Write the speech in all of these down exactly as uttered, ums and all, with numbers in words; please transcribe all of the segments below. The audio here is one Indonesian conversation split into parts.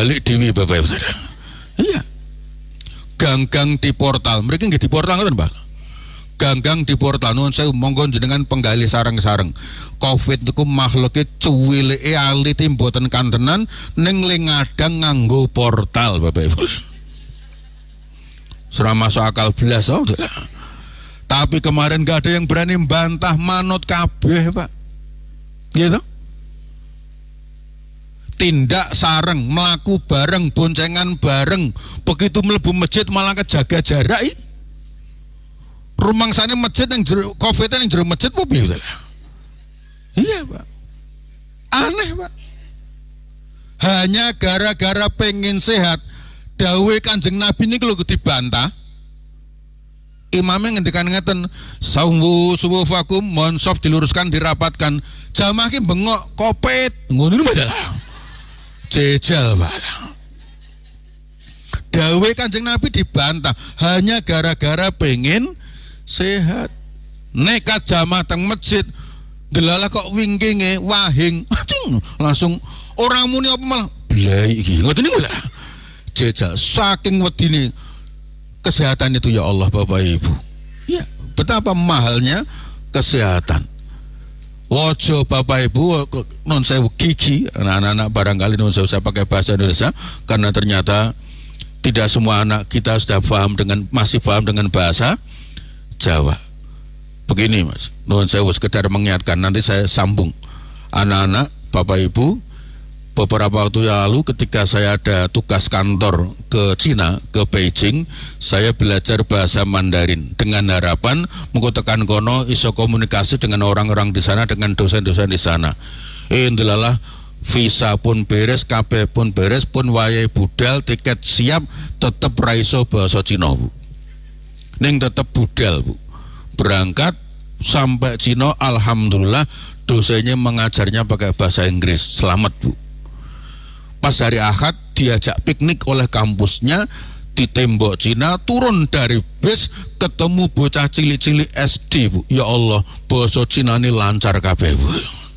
balik dewi Bapak Ibu. Iya. Ganggang di portal, mereka nggak di portal kan Pak? Ganggang di portal, nuwun sewu monggo jenengan penggali sareng-sareng. Covid itu makhluknya cuwilike alite mboten kantenan ning lingadang nganggo portal Bapak Ibu. Serah masuk akal belas oh. Tapi kemarin gak ada yang berani bantah, manut kabeh Pak. Gitu. Tindak sareng, melaku bareng, boncengan bareng. Begitu mlebu masjid malah kejaga jarak. Rumangsane masjid yang jero Covid yang jero masjid apa piye? Iya Pak. Aneh Pak. Hanya gara-gara pengen sehat, dawuh Kanjeng Nabi niku lho dibantah. Imamnya ngendikan ngeten, sawu suwufakum, mohon soft diluruskan, dirapatkan. Jamaah ki bengok Covid, ngono niku malah. Jejal Pak. Dawuh Kanjeng Nabi dibantah hanya gara-gara pengen sehat. Nekat jamaah teng masjid, delala kok wingkinge wahing, langsung orang muni apa malah blai iki. Ngoten niku lho. Jejal saking wedine kesehatan itu ya Allah Bapak Ibu. Ya, betapa mahalnya kesehatan. Wojo Bapak Ibu non sewu gigi, anak-anak barangkali non sewu saya pakai bahasa Indonesia karena ternyata tidak semua anak kita sudah paham dengan masih paham dengan bahasa Jawa. Begini Mas, non sewu sekedar mengingatkan, nanti saya sambung. Anak-anak Bapak Ibu, beberapa waktu yang lalu ketika saya ada tugas kantor ke Cina, ke Beijing, saya belajar bahasa Mandarin dengan harapan mengkotakan kono iso komunikasi dengan orang-orang di sana, dengan dosen-dosen di sana. Eh ndelalah visa pun beres, K P pun beres, pun wayahe budal, tiket siap, tetep raiso bahasa Cina Bu. Ning tetep budal Bu. Berangkat sampai Cina, alhamdulillah dosennya mengajarnya pakai bahasa Inggris. Selamat Bu. Pas hari Ahad diajak piknik oleh kampusnya di tembok Cina, turun dari bis ketemu bocah cilik-cilik S D Bu. Ya Allah, bahasa Cina ini lancar kabeh Bu.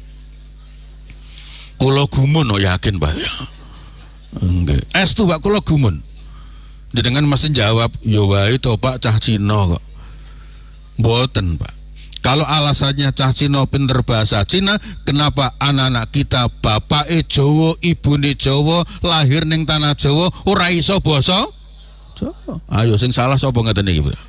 Kula gumun oh yakin Pak ya. Nggih. Es tuh Pak kula gumun. Jenengan mesti jawab, ya wae to Pak cah Cina kok. Mboten Pak. Kalau alasannya cah Cina pinter bahasa Cina, kenapa anak-anak kita bapak e Jawa, ibu ne Jawa, lahir ning tanah Jawa, ora iso basa Jawa? Ayo sing salah sapa ngeten iki, Bu?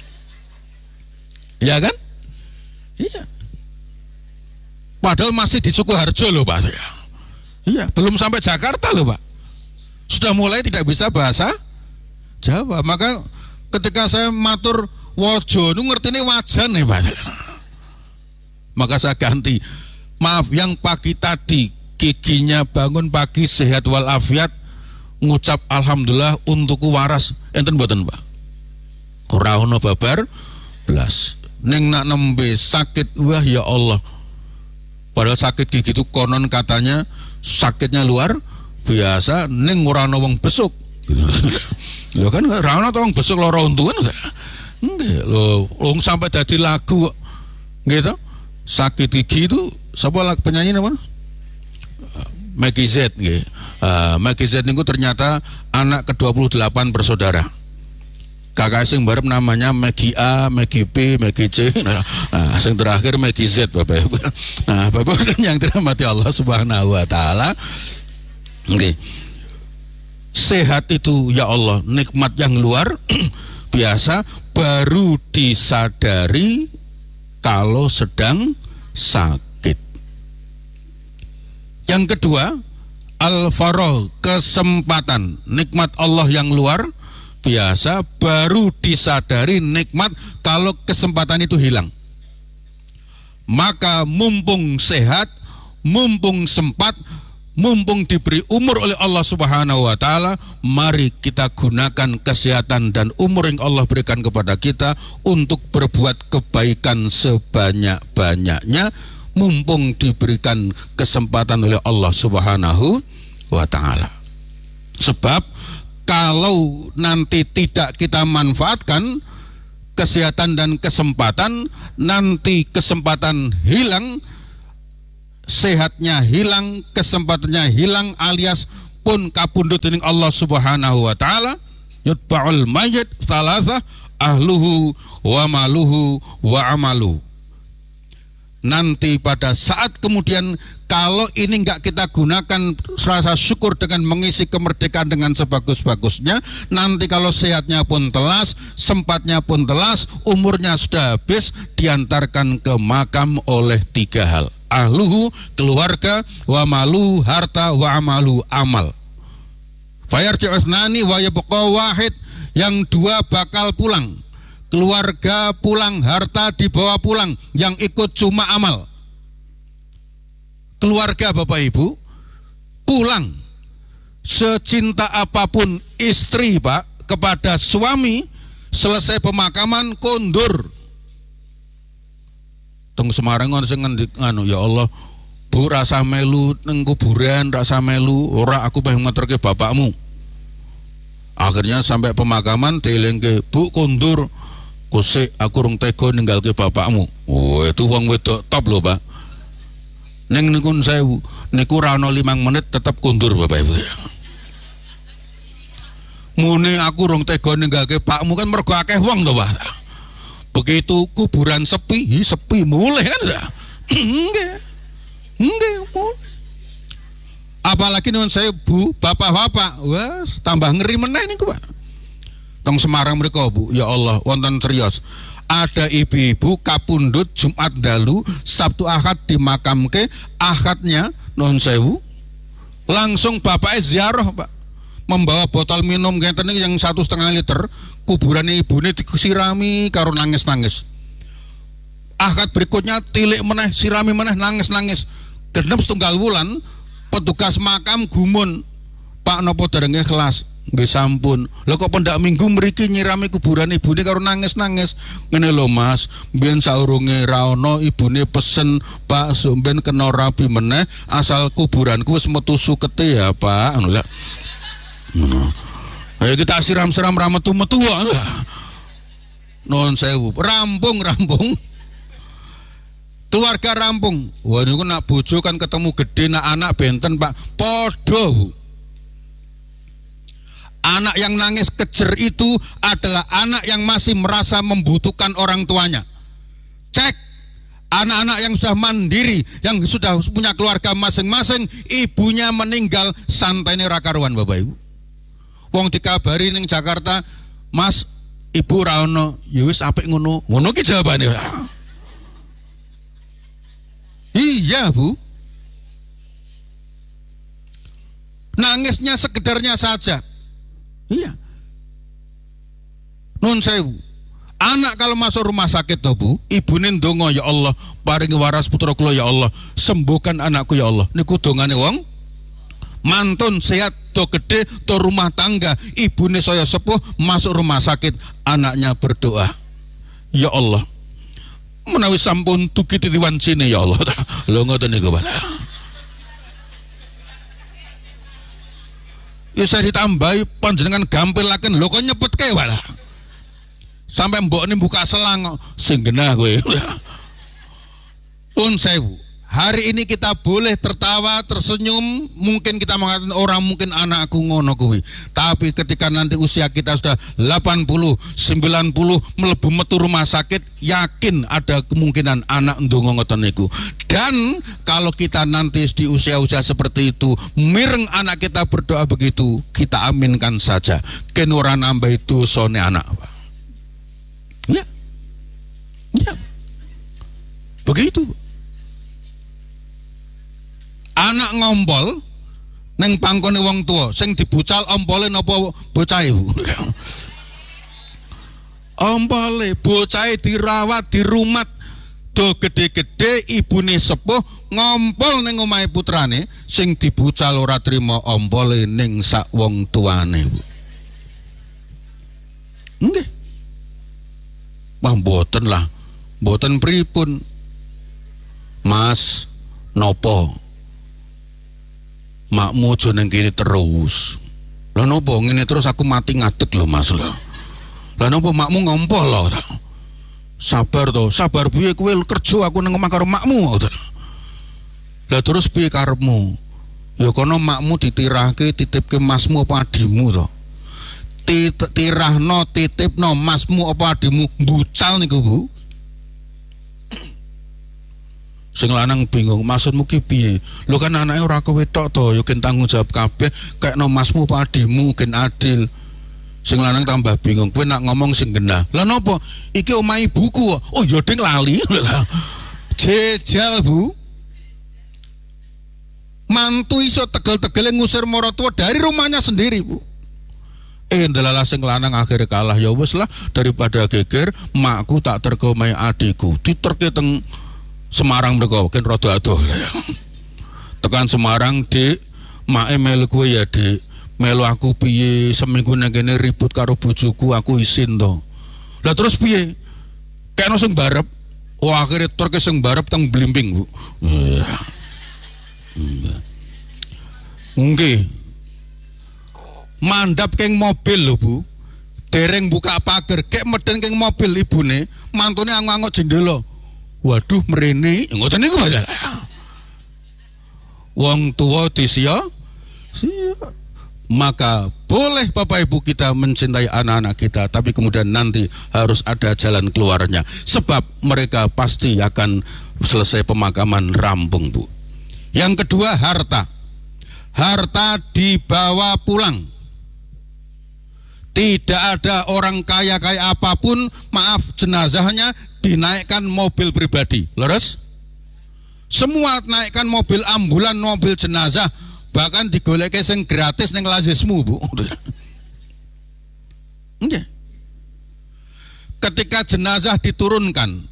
Ya kan? Iya. Padahal masih di Sukoharjo loh Pak. Iya, belum sampai Jakarta loh Pak. Sudah mulai tidak bisa bahasa Jawa. Maka ketika saya matur wojo nu ngertine wajan nih Pak. Maka saya ganti. Maaf yang pagi tadi giginya bangun pagi sehat walafiat, ngucap alhamdulillah untukku waras enten mboten Pak. Ora ono babar blas. Ning nak nembe sakit wah ya Allah. Padahal sakit gigi itu konon katanya sakitnya luar biasa, ning ora ana wong besuk. Lho kan ora ana wong besuk lara untuan. Nggih, lho wong sampai dadi lagu kok. Gitu. Sakit gigi itu sapa penyanyi apa? Maggie Z nggih. Uh, Maggie Z niku ternyata anak ke dua puluh delapan bersaudara. Kakak sing barep namanya Maggie A, Maggie B, Maggie C. Nah, sing terakhir Maggie Z Bapak Ibu. Nah, Bapak yang dirahmati Allah Subhanahu wa taala. Nggih. Sehat itu ya Allah nikmat yang luar biasa, baru disadari kalau sedang sakit. Yang kedua, al-faragh, kesempatan, nikmat Allah yang luar biasa, baru disadari nikmat kalau kesempatan itu hilang. Maka mumpung sehat, mumpung sempat, mumpung diberi umur oleh Allah Subhanahu wa taala, mari kita gunakan kesehatan dan umur yang Allah berikan kepada kita untuk berbuat kebaikan sebanyak-banyaknya, mumpung diberikan kesempatan oleh Allah Subhanahu wa taala. Sebab kalau nanti tidak kita manfaatkan kesehatan dan kesempatan, nanti kesempatan hilang, sehatnya hilang, kesempatannya hilang, alias pun kapundhut dening Allah Subhanahu wa taala, yutba'ul mayyit salasah ahluhu wa maluhu wa amalu. Nanti pada saat kemudian kalau ini enggak kita gunakan rasa syukur dengan mengisi kemerdekaan dengan sebagus-bagusnya, nanti kalau sehatnya pun telas, sempatnya pun telas, umurnya sudah habis, diantarkan ke makam oleh tiga hal: ahluhu, keluarga, wa malu, harta, wa amalu, amal. Fayarji'u ithnani wa yabqa wahid, yang dua bakal pulang, keluarga pulang, harta dibawa pulang, yang ikut cuma amal. Keluarga Bapak Ibu pulang, secinta apapun istri Pak kepada suami, selesai pemakaman kondur. Teng Semarang ono sing anu, ya Allah Bu rasa melu neng kuburan, rasa melu ora, aku pengen ngeterke bapakmu. Akhirnya sampai pemakaman dilengke, Bu kondur, kusik aku rung tega ninggalke bapakmu. Oh itu wong wedok top lho Pak. Neng niku sewu, niku ra ono limang menit tetap kondur Bapak Ibu. Mune aku rung tega ninggalke pakmu kan mergo akeh wong to Pak. Begitu kuburan sepi, hi, sepi mulai kan ya. Nggih. Nggih, mulai. Apalagi nun saya Bu, bapak-bapak, wah tambah ngeri meneh niku Pak. Teng Semarang mriku Bu, ya Allah wonten serius. Ada ibu-ibu kapundhut Jumat dalu, Sabtu Ahad dimakamke, Ahadnya non sewu langsung bapaknya ziarah Pak, membawa botol minum ngeten yang satu setengah liter, kuburan ibune disirami karo nangis-nangis. Ahad berikutnya tilik meneh, sirami meneh, nangis-nangis. Genep setunggal wulan petugas makam gumun, Pak nopo dereng ikhlas? Nggih sampun. Lha kok pendak minggu mriki nyirami kuburan ibune karo nangis-nangis. Ngene lho Mas, mbiyen saurunge ra ono ibune pesen, Pak sampeyan kena rabi meneh asal kuburanku wis metu sukete ya Pak. Ngono lho. Ngono. Ayo kita siram-siram ra metu-metu wae. Nuwun sewu. Rampung-rampung. Keluarga rampung. Wah niku nak bojo kan ketemu gede, nak anak benten Pak. Padha Bu. Anak yang nangis kejer itu adalah anak yang masih merasa membutuhkan orang tuanya. Cek anak-anak yang sudah mandiri, yang sudah punya keluarga masing-masing, ibunya meninggal, santai ra karuan Bapak Ibu. Wong dikabari ning Jakarta, Mas, ibu ra ono, ya wis apik ngono. Ngono ki jawabane. Iya Bu. Nangisnya sekedarnya saja. Iya. Nun sewu. Anak kalau masuk rumah sakit toh Bu, ibune ndonga, ya Allah, paringi waras putra kula ya Allah, sembuhkan anakku ya Allah. Niku dongane wong mantun sehat to gede to rumah tangga, ibune saya sepuh masuk rumah sakit, anaknya berdoa, ya Allah, menawi sampun tuki titiwan sini ya Allah. Lho ngoten niku Pak. Ya saya ditambahi panjenengan gampilaken, lho kok nyepetke wae lah. Sampai mbokne buka selang sing genah kowe. Pun sewu. Hari ini kita boleh tertawa, tersenyum, mungkin kita mengatakan orang mungkin anakku ngono kuwi. Tapi ketika nanti usia kita sudah delapan puluh, sembilan puluh mlebu metu rumah sakit, yakin ada kemungkinan anak ndonga ngoten niku. Dan kalau kita nanti di usia-usia seperti itu, mireng anak kita berdoa begitu, kita aminkan saja. Ken ora nambah dosane anak. Ya. Ya. Begitu. Anak ngompol neng pangkone wong tua, sing dibucal ompole napa bocahe Bu? Ompole, bocahe dirawat, dirumat, do gede-gede, ibune sepuh ngompol neng omahe putrane, sing dibucal ora trima ompole ning sak wong tuane Bu. Nggih. Wah mboten lah, mboten pripun. Mas, nopo? Makmu aja nang kene terus. Lah napa ngene terus aku mati ngadeg lho Mas lho. Lah napa makmu ngompol lho. Sabar to, sabar piye kowe kerja aku nang omah karo makmu. Lah terus piye karepmu? Ya kono makmu ditirahke titipke masmu apa adimu to. Tirahno titipno masmu apa adimu bucal niku Bu. Sing lanang bingung, maksudmu ki piye? Lho kan anake ora kowe tok to, ya ken tanggung jawab kabeh, kekno masmu apa adimu ken adil. Sing lanang tambah bingung, kowe nak ngomong sing genah. Lah napa? Iki omah ibuku. Oh ya ding lali. Jejal Bu. Mantu iso tegel-tegele ngusir maratuwa dari rumahnya sendiri Bu. Eh ndelalah sing lanang akhirnya kalah, ya wis lah daripada geger makku tak terko mae adikku diterke teng Semarang mereka ken rada adoh tekan Semarang Dik mae melu kowe ya Dik melu aku piye seminggu nang kene ribut karo bojoku aku isin to lah terus piye kene sing barep oh akhirnya terke sing barep teng Blimbing Bu nggih mandap keng mobil lho Bu dereng buka pagar kek meden keng mobil ibune mantune angok-angok jendela waduh mrene ngoten niku padahal wong tuwa disia sia maka boleh Bapak Ibu kita mencintai anak-anak kita tapi kemudian nanti harus ada jalan keluarnya sebab mereka pasti akan selesai pemakaman rampung Bu. Yang kedua harta harta dibawa pulang. Tidak ada orang kaya kaya apapun, maaf jenazahnya dinaikkan mobil pribadi. Leres? Semua naikkan mobil ambulan, mobil jenazah, bahkan digoleke sing gratis ning lazismu Bu. Nggih. Ketika jenazah diturunkan,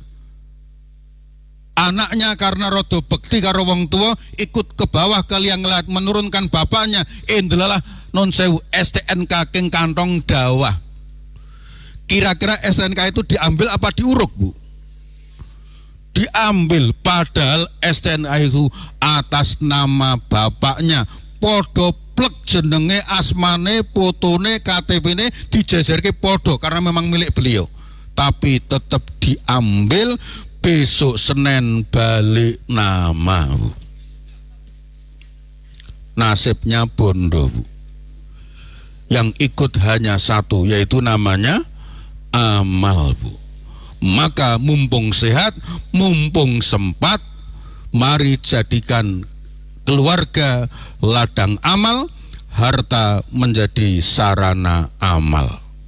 anaknya karena rodo bekti karo wong tua ikut ke bawah kalian ngeliat menurunkan bapaknya indelalah non sewu S T N K keng kantong dakwah. Kira-kira S T N K itu diambil apa diuruk Bu? Diambil, padahal S T N K itu atas nama bapaknya podo plek jenenge asmane fotone K T P-ne dijajarke podo karena memang milik beliau tapi tetap diambil. Besok Senin balik nama Bu. Nasibnya bondo Bu. Yang ikut hanya satu yaitu namanya amal Bu. Maka mumpung sehat, mumpung sempat, mari jadikan keluarga ladang amal, harta menjadi sarana amal.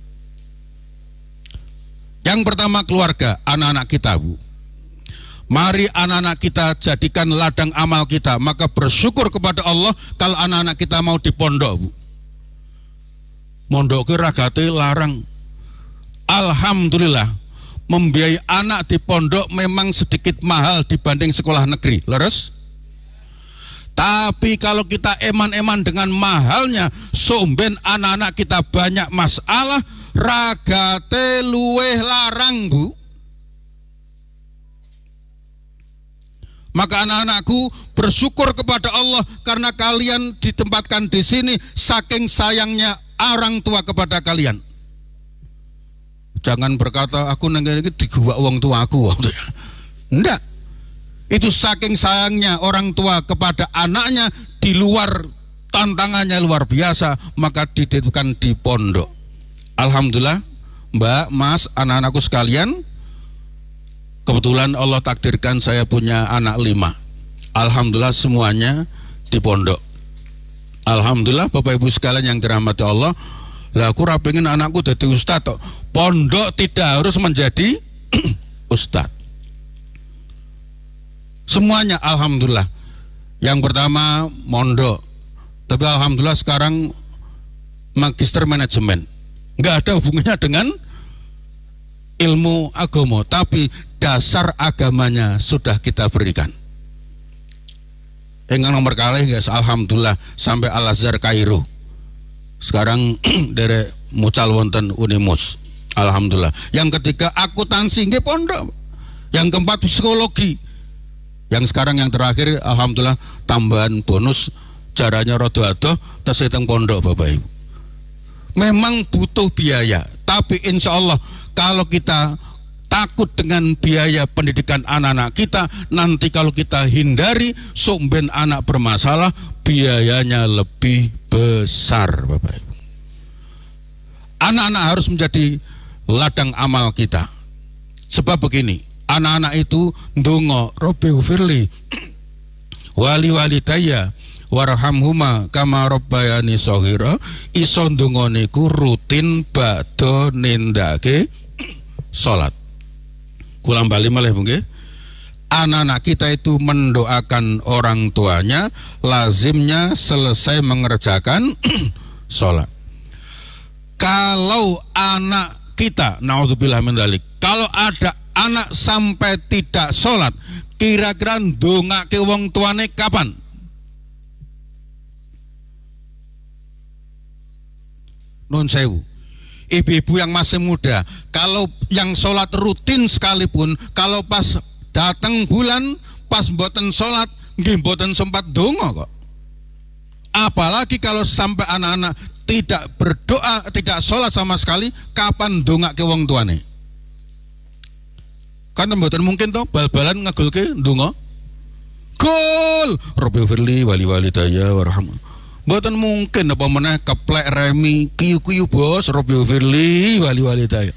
Yang pertama keluarga, anak-anak kita Bu. Mari anak-anak kita jadikan ladang amal kita. Maka bersyukur kepada Allah kalau anak-anak kita mau di pondok Bu. Mondok ke ragate larang. Alhamdulillah membiayai anak di pondok memang sedikit mahal dibanding sekolah negeri. Leres? Tapi kalau kita eman-eman dengan mahalnya, somben anak-anak kita banyak masalah, ragate luweh larang Bu. Maka anak-anakku bersyukur kepada Allah karena kalian ditempatkan di sini saking sayangnya orang tua kepada kalian. Jangan berkata aku nang kene iki diguwak wong tuaku. Enggak. Itu saking sayangnya orang tua kepada anaknya di luar tantangannya luar biasa, maka dititipkan di pondok. Alhamdulillah, Mbak, Mas, anak-anakku sekalian, kebetulan Allah takdirkan saya punya anak lima. Alhamdulillah semuanya di pondok. Alhamdulillah Bapak Ibu sekalian yang dirahmati Allah. Lah aku ora pengen anakku jadi ustaz tok. Pondok tidak harus menjadi ustaz. Semuanya alhamdulillah. Yang pertama mondok. Tapi alhamdulillah sekarang magister manajemen. Enggak ada hubungannya dengan ilmu agama, tapi dasar agamanya sudah kita berikan. Yang nomor kali guys, alhamdulillah sampai Al Azhar Kairo. Sekarang dari mucal wonten Unimus. Alhamdulillah. Yang ketiga akuntansi nggih pondok. Yang keempat psikologi. Yang sekarang yang terakhir alhamdulillah tambahan bonus jaranya rodo adoh tesih teng pondok Bapak Ibu. Memang butuh biaya, tapi insya Allah kalau kita takut dengan biaya pendidikan anak-anak kita, nanti kalau kita hindari sumben anak bermasalah, biayanya lebih besar, Bapak Ibu. Anak-anak harus menjadi ladang amal kita. Sebab begini, anak-anak itu ndonga Robbi firli wali walidayya warhamhuma kama rabbayani shaghira, iso ndonga niku rutin badha nindake salat. Kula bali malih nggih. Anak-anak kita itu mendoakan orang tuanya, lazimnya selesai mengerjakan salat. Kalau anak kita, naudzubillah min dzalik, kalau ada anak sampai tidak sholat, kira-kira ndongake wong tuane kapan? Nun sewu, ibu-ibu yang masih muda, kalau yang sholat rutin sekalipun, kalau pas datang bulan, pas mboten sholat, nggih mboten sempat donga kok. Apalagi kalau sampai anak-anak tidak berdoa, tidak sholat sama sekali, kapan ndongake wong tuane? Kan mboten mungkin toh bal-balan ngagulke ndonga. Gol, Robbi firli wali walidayya warhamhuma. Mboten mungkin apa meneh keplek remi kiyu-kiyu bos Robbi firli wali walidayya.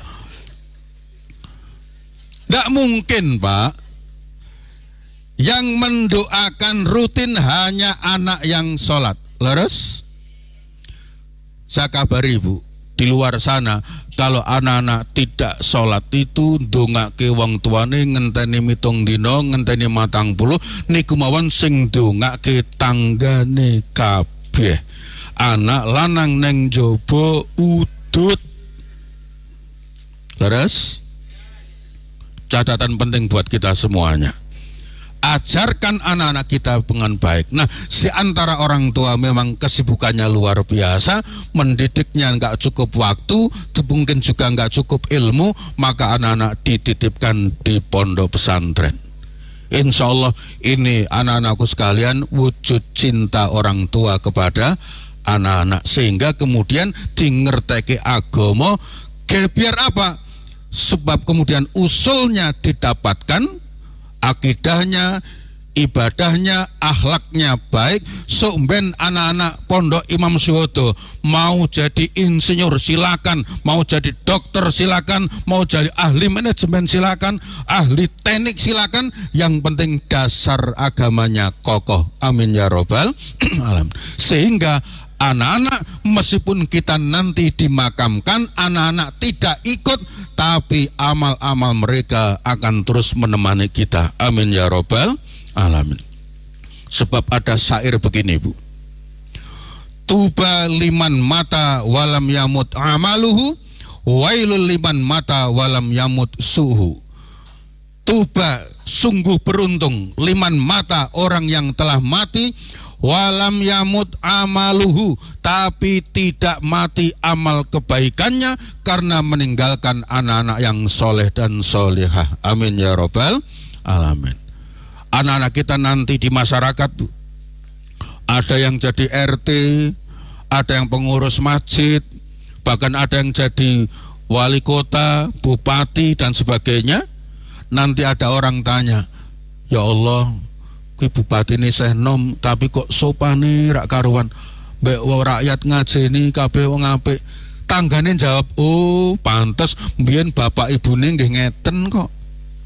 Ndak mungkin, Pak. Yang mendoakan rutin hanya anak yang sholat. Leres? Saya kabari Bu, di luar sana kalau anak-anak tidak sholat itu ndongake wong tuane ngenteni mitung dina, ngenteni matang puluh, niku mawon sing ndongake tanggane kabeh. Anak lanang neng jaba udut. Leres? Catatan penting buat kita semuanya. Ajarkan anak-anak kita dengan baik. Nah, si antara orang tua memang kesibukannya luar biasa, mendidiknya nggak cukup waktu, mungkin juga nggak cukup ilmu, maka anak-anak dititipkan di pondok pesantren. Insya Allah ini anak-anakku sekalian wujud cinta orang tua kepada anak-anak, sehingga kemudian dingerteke agama. Biar apa? Sebab kemudian usulnya didapatkan, akidahnya, ibadahnya, akhlaknya baik. So ben anak-anak pondok Imam Syuhada mau jadi insinyur silakan, mau jadi dokter silakan, mau jadi ahli manajemen silakan, ahli teknik silakan, yang penting dasar agamanya kokoh. Amin ya robbal alamin. Sehingga anak-anak meskipun kita nanti dimakamkan, anak-anak tidak ikut, tapi amal-amal mereka akan terus menemani kita. Amin ya robbal alamin. Sebab ada syair begini Bu, tuba liman mata walam yamut amaluhu, wailul liman mata walam yamut suhu. Tuba, sungguh beruntung, liman mata, orang yang telah mati, walam yamut amaluhu, tapi tidak mati amal kebaikannya karena meninggalkan anak-anak yang soleh dan solehah. Amin ya robbal alamin. Anak-anak kita nanti di masyarakat Bu, ada yang jadi R T, ada yang pengurus masjid, bahkan ada yang jadi wali kota, bupati dan sebagainya. Nanti ada orang tanya, ya Allah, kui bupati ini seh nom, tapi kok sopane rak karuan, mbek rakyat ngajeni kabeh wong apik. Tanggane jawab, oh pantes mbiyen bapak ibune nggih ngeten kok.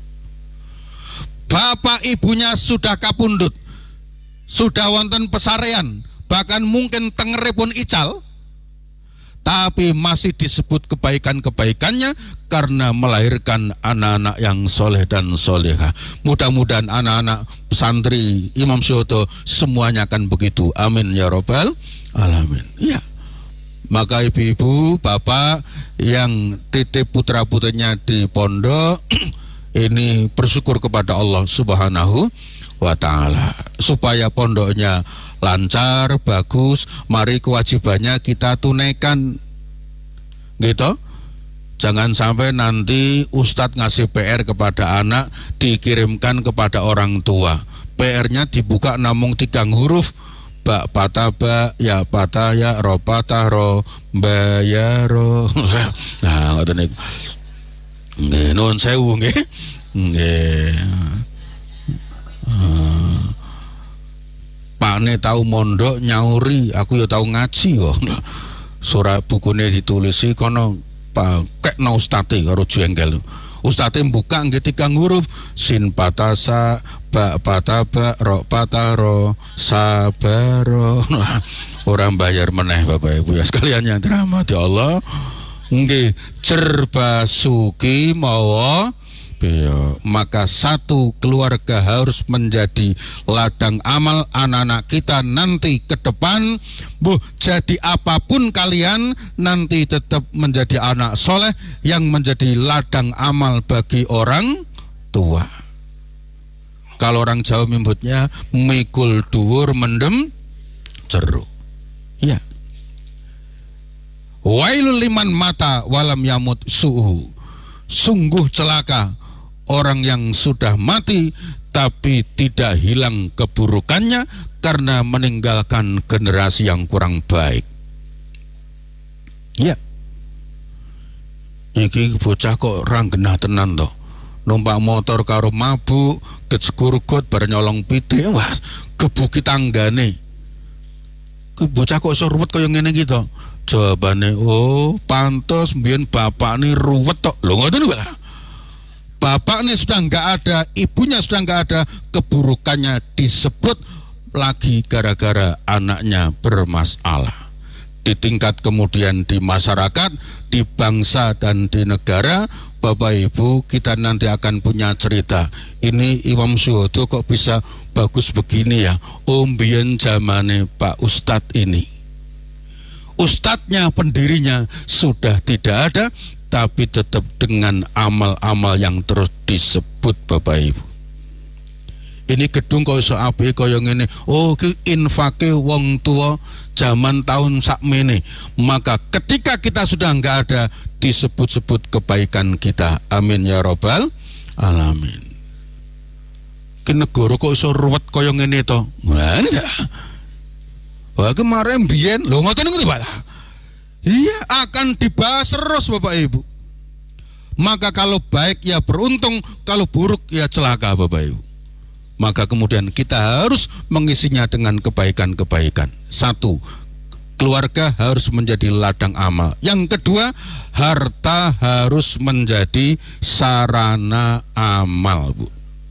Bapak ibunya sudah kapundhut, sudah wonten pesarean, bahkan mungkin tengeripun ical, tapi masih disebut kebaikan-kebaikannya karena melahirkan anak-anak yang soleh dan soleha. Mudah-mudahan anak-anak santri Imam Syuhada semuanya akan begitu. Amin ya robbal alamin. Ya. Maka ibu-ibu, bapak yang titip putra-putrinya di pondok ini bersyukur kepada Allah Subhanahu wa ta'ala supaya pondoknya lancar, bagus. Mari kewajibannya kita tunaikan gitu. Jangan sampai nanti Ustadz ngasih P R kepada anak dikirimkan kepada orang tua, P R-nya dibuka namung tiga huruf, ba patah ba, ya patah ya, ro patah ro, ba ya ro. Nah ngoten niku nggih, nuwun sewu nggih. Nggih. bapakne tahu mondok nyauri, aku ya tahu ngaji kok. Surah bukune ditulisi kono kekno ustate karo jengkel. Ustate buka nggih tigang huruf sin patasa ba pataba ro pataro sabaro. Orang bayar meneh Bapak Ibu ya sekalian yang dirahmati Allah. Nggih cerbasuki mawa Beyo. Maka satu keluarga harus menjadi ladang amal anak-anak kita nanti ke depan. Bu, jadi apapun kalian nanti tetap menjadi anak soleh yang menjadi ladang amal bagi orang tua. Kalau orang Jawa menyebutnya mikul dhuwur mendem jeruk. Ya. Wailul liman mata walam yamut suhu. Sungguh celaka orang yang sudah mati tapi tidak hilang keburukannya karena meninggalkan generasi yang kurang baik. Ya. Iki bocah kok orang genah tenan toh. Numpak motor karo mabuk, kecegurgot bar nyolong pitik, wah gebuki tanggane. Ki bocah kok iso ruwet kaya ngene iki to. Jawabane, oh pantes mbiyen bapakne ruwet tok. Lho ngoten lho. Bapaknya sudah nggak ada, ibunya sudah nggak ada, keburukannya disebut lagi gara-gara anaknya bermasalah. Di tingkat kemudian di masyarakat, di bangsa dan di negara, Bapak Ibu kita nanti akan punya cerita. Ini Imam Syuhodo kok bisa bagus begini ya? Om biyen zamane Pak Ustadz ini. Ustadznya pendirinya sudah tidak ada, tapi tetap dengan amal-amal yang terus disebut Bapak Ibu. Ini gedung kok iso apik kaya ngene. Oh, ki infake wong tua zaman tahun sakmene. Maka ketika kita sudah enggak ada, disebut-sebut kebaikan kita. Amin ya rabbal alamin. Ki negara kok iso ruwet kaya ngene to. Lah enggak. Wah, kemarin biyen lho ngoten niku Pak. Iya, akan dibahas terus Bapak Ibu. Maka kalau baik ya beruntung, kalau buruk ya celaka Bapak Ibu. Maka kemudian kita harus mengisinya dengan kebaikan-kebaikan. Satu, keluarga harus menjadi ladang amal. Yang kedua, harta harus menjadi sarana amal, Bu.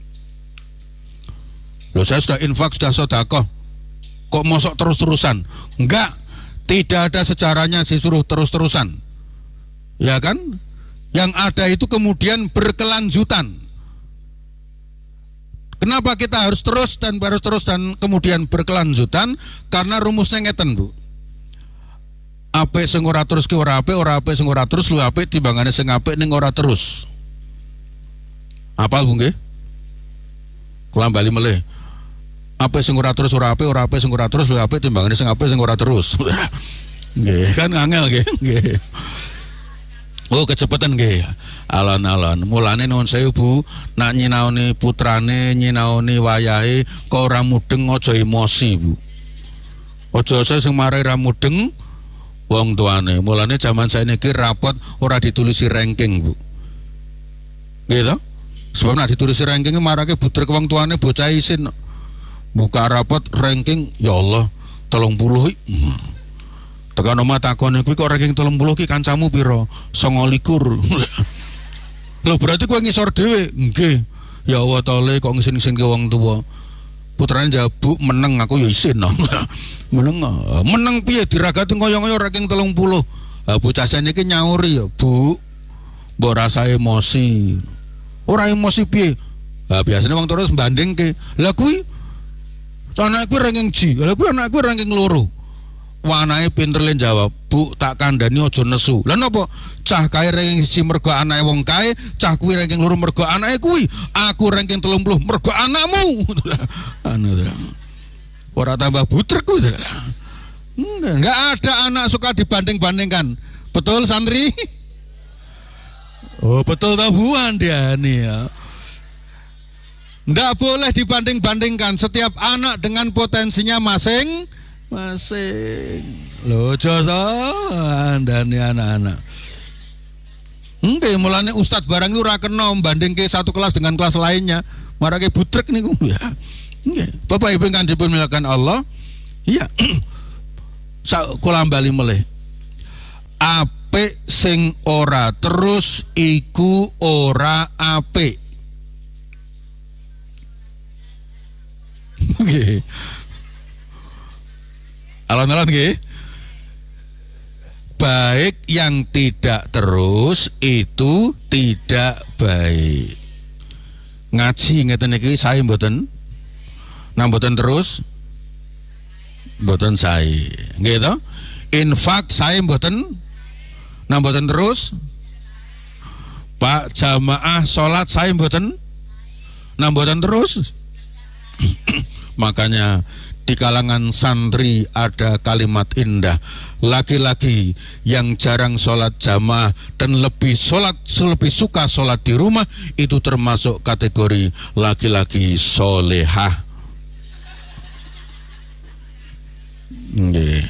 Loh, saya sudah infak, sudah sedekah, kok mosok terus-terusan? Enggak. Tidak ada sejarahnya disuruh terus-terusan. Ya kan? Yang ada itu kemudian berkelanjutan. Kenapa kita harus terus dan harus terus dan kemudian berkelanjutan? Karena rumusnya ngeten, Bu. Apik sing ora terus ki ora apik, ora apik sing ora terus luwih apik timbangane sing apik ning ora terus. Apal Bu nggih? Kula bali melih. Apik sing ora terus ora apik, ora apik sing ora terus luwih apik timbangane sing apik sing ora terus. Nggih, kan angel nggih, nggih. Oh, kecepatan nggih. Alon-alon. Mulane nuwun sewu Bu, nak nyinaoni putrane, nyinaoni wayahe kok ora mudeng aja emosi, Bu. Aja sing marai ra mudeng wong tuane. Mulane zaman saiki rapot ora ditulisi ranking, Bu. Nggih to? Sebab nak ditulisi ranking marake budrek wong tuane bocah isin. Buka rapot ranking, ya Allah, telung puluh. Hmm. Tekan omah takone kuwi kok ranking telung puluh ki kancamu pira? songo likur. Lho berarti kowe ngisor dhewe. Nggih. Ya Allah tole kok ngisin-ngisin ke wong tuwa. Putrane jawab, "Bu, meneng aku ya isin." Meneng. Meneng piye diragati kaya-kaya ranking telung puluh. Ha bocah niki nyauri ya, "Bu, mbok rasa emosi." Ora emosi piye? Ha biasane wong terus mbandingke. Lah kuwi anakku ranking G, lah kuwi anakku ranking loro. Anake pinter le jawab, "Bu, tak kandhani aja nesu." Lah napa? Cah kae ranking siji mergo anake wong kae, cah kuwi ranking loro mergo anake kuwi. Aku ranking telung puluh mergo anakmu. Anu ta. Ora tambah butrek kuwi. Enggak ada anak suka dibanding-bandingkan. Betul santri? Oh, betul ta Bu Andiani ya. Nggak boleh dibanding-bandingkan. Setiap anak dengan potensinya masing-masing. Loh, joso dan anak-anak. Oke, mulane Ustadz barang itu ora kena bandingke satu kelas dengan kelas lainnya. Marake butrek niku ya. Nggih, Bapak Ibu ingkang dimuliakan Allah, iya. Kula bali melih. Apik sing ora terus iku ora apik. Nggih. Alon-alon nggih. Baik yang tidak terus itu tidak baik. Ngaji ngeten iki sae mboten? Nah mboten terus mboten sae. Nggih to? Infak sae mboten? Nah mboten terus? Pak jamaah salat sae mboten? Nah mboten terus? Makanya di kalangan santri ada kalimat indah, laki-laki yang jarang sholat jamaah dan lebih sholat lebih suka sholat di rumah itu termasuk kategori laki-laki solehah. Nggih.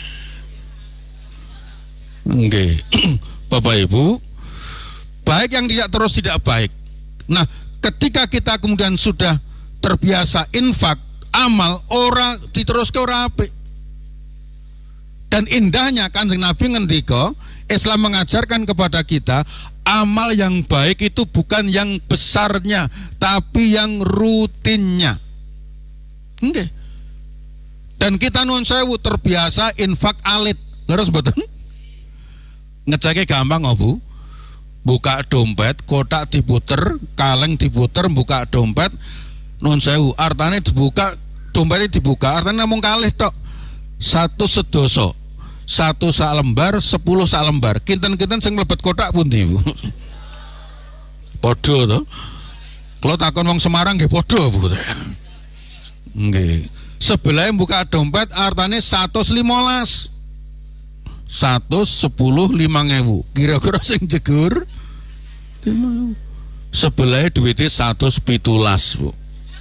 Nggih. Bapak Ibu, baik yang tidak terus tidak baik. Nah, ketika kita kemudian sudah terbiasa infak, amal ora diterus ke ora apik. Dan indahnya Kanjeng Nabi ngendika, Islam mengajarkan kepada kita amal yang baik itu bukan yang besarnya, tapi yang rutinnya. Nggih. Dan kita nuwun sewu terbiasa infak alit. Leres mboten? Ngeceke gampang kok, Bu. Buka dompet, kotak diputer, kaleng diputer, buka dompet, nuwun sewu, artane dibuka, dompetnya dibuka, artane namung kalih tok. Satu sedoso, satu sak lembar, sepuluh sak lembar. Kinten-kinten sing mlebet kotak pundi, Bu? Padha to. Kalau takon wong Semarang nggih padha, Bu. Nggih. Sebelah buka dompet artane seratus lima belas. seratus sepuluh lima ewu. Kira-kira sing jegur sebelah duitnya seratus pitulas, Bu.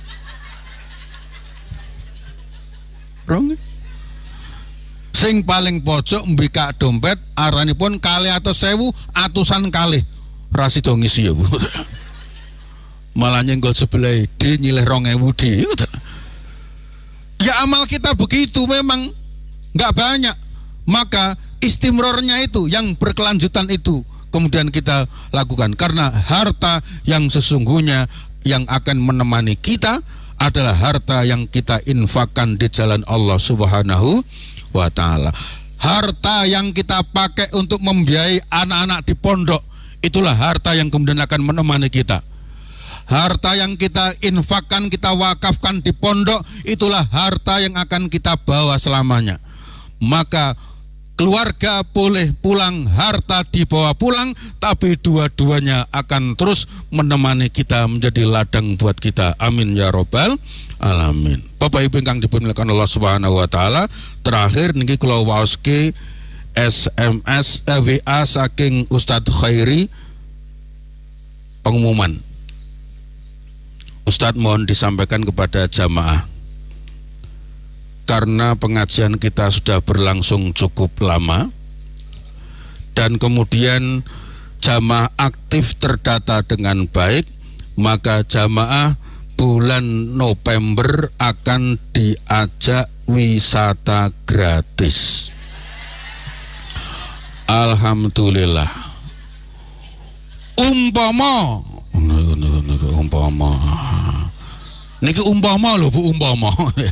Rong. Sing paling pojok mbika dompet aranipun kalih atus sewu atusan kalih. Ra sida ngisi ya, Bu. Malah nyenggol sebelah di nyilih rong ewu di. Ya amal kita begitu memang nggak banyak. Maka istimrornya itu yang berkelanjutan itu kemudian kita lakukan, karena harta yang sesungguhnya yang akan menemani kita adalah harta yang kita infakkan di jalan Allah Subhanahu wa ta'ala. Harta yang kita pakai untuk membiayai anak-anak di pondok, itulah harta yang kemudian akan menemani kita. Harta yang kita infakkan, kita wakafkan di pondok, itulah harta yang akan kita bawa selamanya. Maka keluarga boleh pulang, harta dibawa pulang, tapi dua-duanya akan terus menemani kita menjadi ladang buat kita. Amin ya robbal alamin. Bapak Ibu ingkang dimuliakan Allah Subhanahu wa taala, terakhir niki kula waoske S M S eh, W A saking Ustadz Khairi, pengumuman. Ustadz mohon disampaikan kepada jamaah, karena pengajian kita sudah berlangsung cukup lama dan kemudian jamaah aktif terdata dengan baik, maka jamaah bulan November akan diajak wisata gratis. Alhamdulillah. Umpama umpama niki umpama lho, Bu, umpama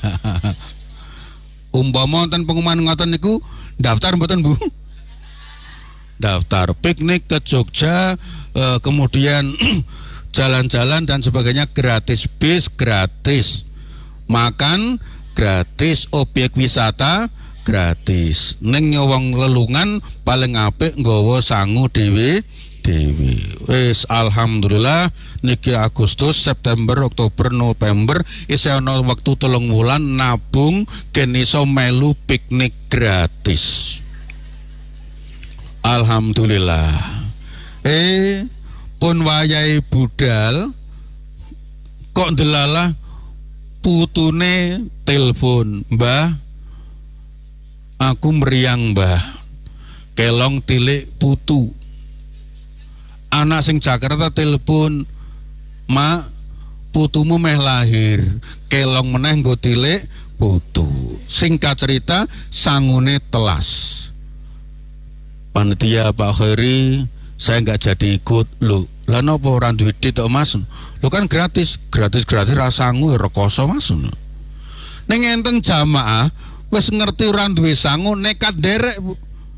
umpama wonten pengumuman ngoten niku daftar mboten, Bu? Daftar piknik ke Jogja, eh, kemudian jalan-jalan dan sebagainya gratis, bis gratis, makan gratis, objek wisata gratis. Ning wong lelungan paling apik nggawa sangu dhewe dewi. Wis alhamdulillah niki Agustus, September, Oktober, November isih ana wektu telung wulan nabung gen iso melu piknik gratis. Alhamdulillah. Eh pun wayahe budal kok ndelalah putune telepon, "Mbah, aku meriang, Mbah. Kelong tilik putu." Anak sing Jakarta telepon, "Mak, putumu meh lahir, kelong meneh nggo tilik putu. Singkat cerita, sangune telas. Panitia Pak Khairi, saya nggak jadi ikut. Lu lah napa ora duwe duit to Mas? Lu kan gratis, gratis-gratis rasangu rekoso Mas. Ning enten jamaah wis ngerti ora duwe sangu nekat derek Bu.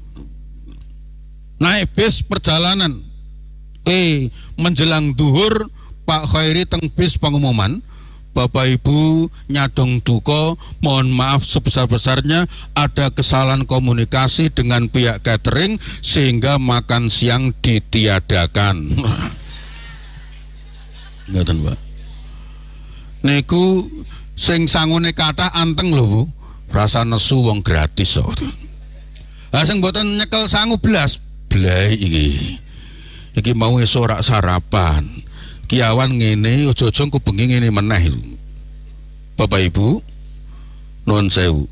Naik bis perjalanan. Eh, menjelang duhur Pak Khairi teng bis pengumuman, Bapak Ibu nyadong duka, mohon maaf sebesar-besarnya ada kesalahan komunikasi dengan pihak catering sehingga makan siang ditiadakan. Ngoten, Pak. Niku sing sangune kathah anteng lho, Bu. Rasa nesu wong gratis kok. Lah sing mboten nyekel sangu blas, blai iki. Iki mau esuk ora sarapan. Kiawan ngene ojo-ojo ku bengi ngene meneh. Bapak Ibu nuwun sewu.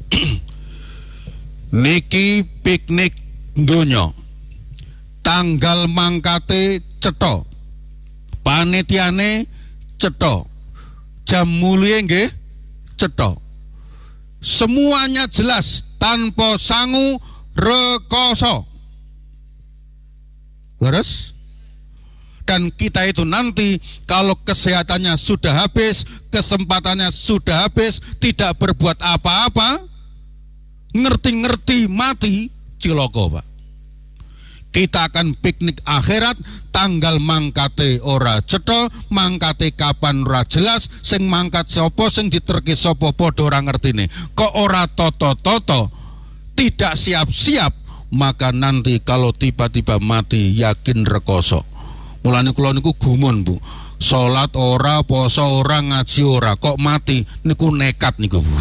Niki piknik donya. Tanggal mangkate cetha. Panitiane cetha. Jam mulih nggih cetha. Semuanya jelas tanpa sangu rekoso. Leres? Dan kita itu nanti kalau kesehatannya sudah habis, kesempatannya sudah habis, tidak berbuat apa-apa, ngerti-ngerti mati, ciloko Pak. Kita akan piknik akhirat, tanggal mangkate ora cetha, mangkate kapan ora jelas, sing mangkat sapa, sing diterke sapa padha ora ngertine. Kok ora toto-toto, tidak siap-siap, maka nanti kalau tiba-tiba mati yakin rekoso. Mulane kula niku gumun Bu. Salat ora, poso ora, ngaji ora, kok mati niku nekat niku Bu.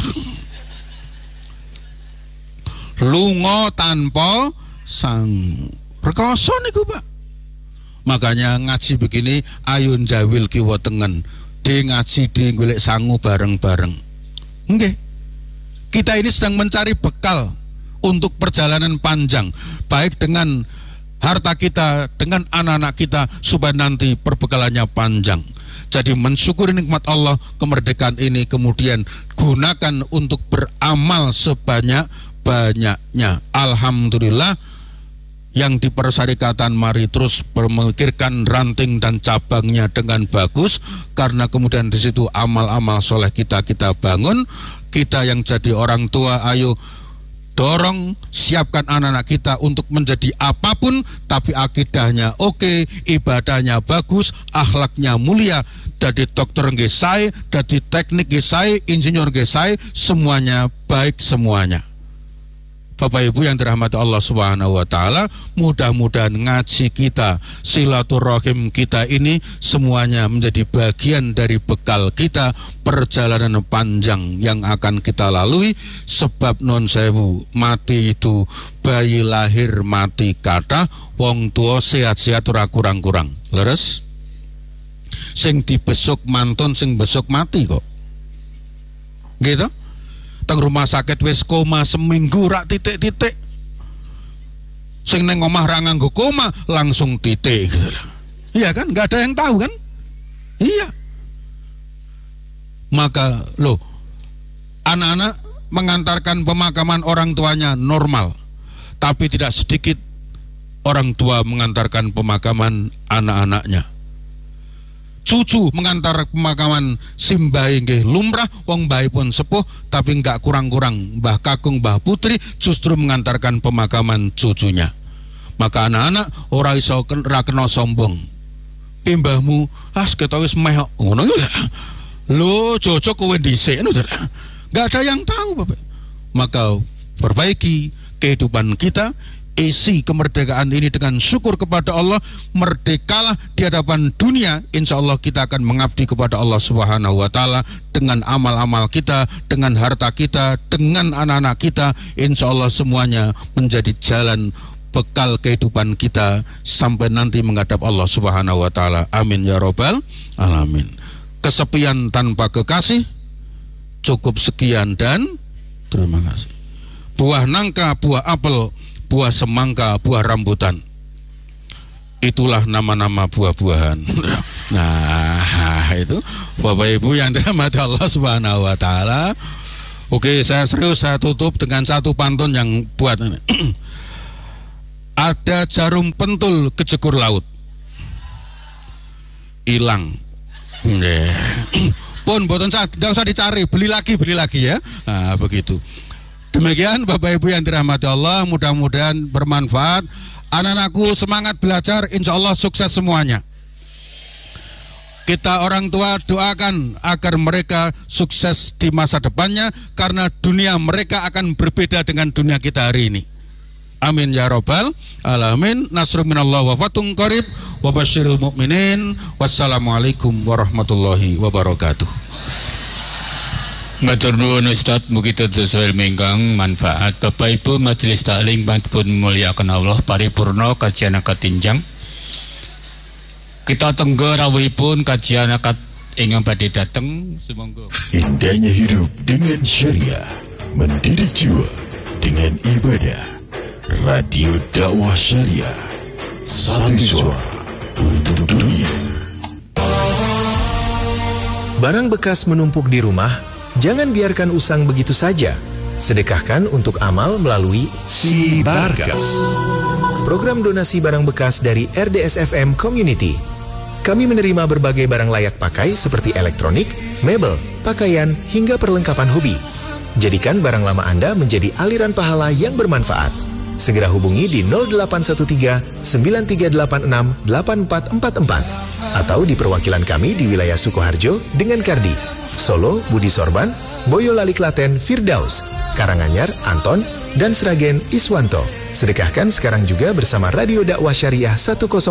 Lunga tanpa sang rekoso niku Pak. Makanya ngaji begini ayo njawil kiwa tengen. Di ngaji di golek sangu bareng-bareng. Nggih. Kita ini sedang mencari bekal untuk perjalanan panjang, baik dengan harta kita, dengan anak-anak kita, supaya nanti perbekalannya panjang. Jadi mensyukuri nikmat Allah, kemerdekaan ini kemudian gunakan untuk beramal sebanyak-banyaknya. Alhamdulillah, yang di Persyarikatan mari terus memikirkan ranting dan cabangnya dengan bagus, karena kemudian di situ amal-amal soleh kita kita bangun. Kita yang jadi orang tua, ayo dorong, siapkan anak-anak kita untuk menjadi apapun, tapi akidahnya oke, ibadahnya bagus, akhlaknya mulia. Dari dokter nggih sae, dari teknik nggih sae, insinyur nggih sae, semuanya baik semuanya. Bapak Ibu yang dirahmati Allah Subhanahu wa taala, mudah-mudahan ngaji kita, silaturahim kita ini semuanya menjadi bagian dari bekal kita perjalanan panjang yang akan kita lalui. Sebab non sewu, mati itu bayi lahir mati kata, wong tua sehat-sehat ora kurang-kurang. Leres? Sing dibesuk mantun, sing besuk mati kok. Gitu? Teng rumah sakit wis koma seminggu rak titik-titik. Sing neng omah ra nganggo koma langsung titik gitu. Iya kan? Nggak ada yang tahu kan? Iya. Maka loh, anak-anak mengantarkan pemakaman orang tuanya normal, tapi tidak sedikit orang tua mengantarkan pemakaman anak-anaknya. Cucu mengantar pemakaman simbahe nggih lumrah, wong bae pun sepuh, tapi enggak kurang-kurang Mbah Kakung, Mbah Putri justru mengantarkan pemakaman cucunya. Maka anak-anak ora iso ora kena sombong. Pimbahmu ah ketok wis meh ngono ya. Lho cocok kowe dhisik ngono. Enggak ada yang tahu Bapak. Maka perbaiki kehidupan kita, isi kemerdekaan ini dengan syukur kepada Allah. Merdekalah di hadapan dunia, insya Allah kita akan mengabdi kepada Allah Subhanahu wa taala dengan amal-amal kita, dengan harta kita, dengan anak-anak kita. Insya Allah semuanya menjadi jalan bekal kehidupan kita sampai nanti menghadap Allah Subhanahu wa taala. Amin ya robbal alamin. Kesepian tanpa kekasih, cukup sekian dan terima kasih. Buah nangka, buah apel, buah semangka, buah rambutan. Itulah nama-nama buah-buahan. Nah, itu Bapak Ibu yang dirahmati Allah Subhanahu wa taala. Oke, saya serius, saya tutup dengan satu pantun yang buat ini. Ada jarum pentul kejegur laut, hilang. Pun boten usah, tidak usah dicari, beli lagi, beli lagi ya. Nah, begitu. Demikian Bapak Ibu yang dirahmati Allah, mudah-mudahan bermanfaat. Anak-anakku semangat belajar, insya Allah sukses semuanya. Kita orang tua doakan agar mereka sukses di masa depannya, karena dunia mereka akan berbeda dengan dunia kita hari ini. Amin ya robbal alamin. Nasrun minallah wa fathun qarib wa basyiril mu'minin. Wassalamualaikum warahmatullahi wabarakatuh. Matur nuwun Ustaz, mugi sesuai menggang manfaat. Bapak Ibu majelis taklim pun muliakan Allah paripurna kajian akad tinjang. Kita tenggo rawuhipun kajian akad ingkang badhe dateng, sumangga. Indahnya hidup dengan syariah, mendidik jiwa dengan ibadah. Radio Dakwah Syariah, satu suara untuk dunia. Barang bekas menumpuk di rumah, jangan biarkan usang begitu saja. Sedekahkan untuk amal melalui Si Barkas, program donasi barang bekas dari R D S F M Community. Kami menerima berbagai barang layak pakai seperti elektronik, mebel, pakaian, hingga perlengkapan hobi. Jadikan barang lama Anda menjadi aliran pahala yang bermanfaat. Segera hubungi di nol delapan satu tiga sembilan tiga delapan enam delapan empat empat empat atau di perwakilan kami di wilayah Sukoharjo dengan Kardi, Solo, Budi Sorban, Boyolali Klaten, Firdaus, Karanganyar, Anton, dan Sragen, Iswanto. Sedekahkan sekarang juga bersama Radio Dakwah Syariah seratus